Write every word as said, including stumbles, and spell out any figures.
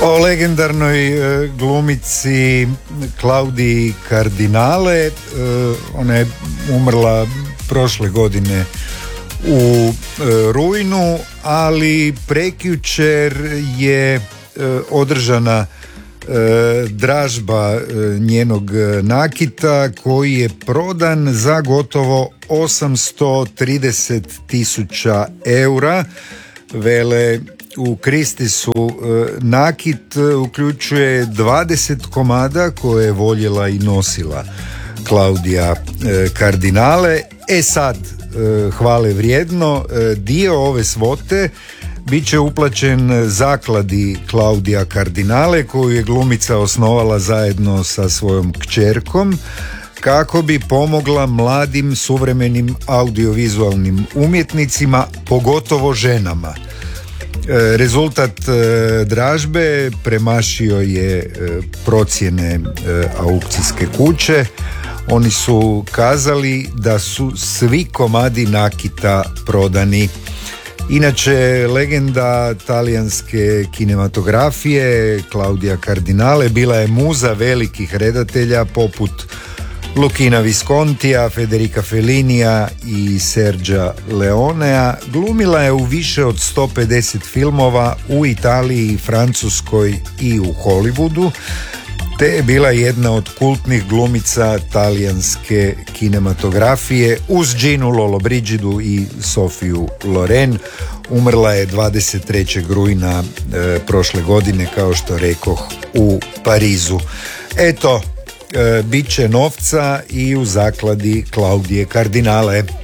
O legendarnoj e, glumici Klaudiji Kardinale, e, ona je umrla prošle godine u e, rujnu, ali prekjučer je e, održana e, dražba e, njenog nakita koji je prodan za gotovo osamsto trideset tisuća eura. Vele, u Kristisu e, nakit uključuje dvadeset komada koje je voljela i nosila Klaudija e, Kardinale. E sad, e, hvale vrijedno, e, dio ove svote bit će uplaćen zakladi Klaudija Kardinale, koju je glumica osnovala zajedno sa svojom kćerkom, kako bi pomogla mladim suvremenim audiovizualnim umjetnicima, pogotovo ženama. Rezultat dražbe premašio je procjene aukcijske kuće. Oni su kazali da su svi komadi nakita prodani. Inače, legenda talijanske kinematografije Klaudija Kardinale bila je muza velikih redatelja poput Luchina Viscontija, Federica Fellinija i Sergio Leonea. Glumila je u više od sto pedeset filmova u Italiji, Francuskoj i u Hollywoodu, te je bila jedna od kultnih glumica talijanske kinematografije uz Ginu Lollobrigidu i Sofiju Loren. Umrla je dvadeset trećeg rujna e, prošle godine, kao što rekoh, u Parizu. Eto, E, bit će novca i u zakladi Klaudije Kardinale.